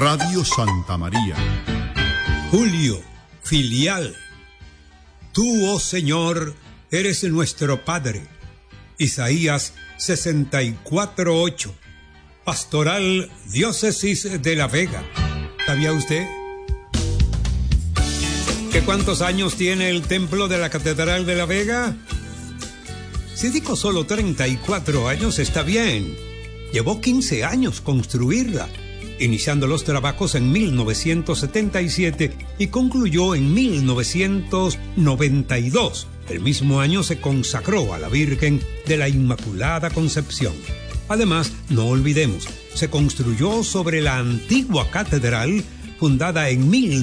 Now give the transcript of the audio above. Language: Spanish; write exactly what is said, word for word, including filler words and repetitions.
Radio Santa María. Julio, filial. Tú, oh Señor, eres nuestro Padre. Isaías sesenta y cuatro, ocho. Pastoral Diócesis de La Vega. ¿Sabía usted que cuántos años tiene el templo de la Catedral de La Vega? Si digo solo treinta y cuatro años, está bien. Llevó quince años construirla, iniciando los trabajos en mil novecientos setenta y siete y concluyó en mil novecientos noventa y dos. El mismo año se consagró a la Virgen de la Inmaculada Concepción. Además, no olvidemos, se construyó sobre la antigua catedral fundada en mil